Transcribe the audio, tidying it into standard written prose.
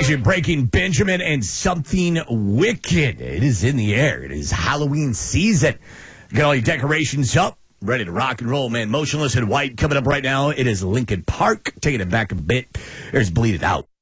Featuring Breaking Benjamin and Something Wicked. It is in the air. It is Halloween season. Got all your decorations up. Ready to rock and roll, man. Motionless in White coming up right now. It is Linkin Park. Taking it back a bit. There's Bleed It Out.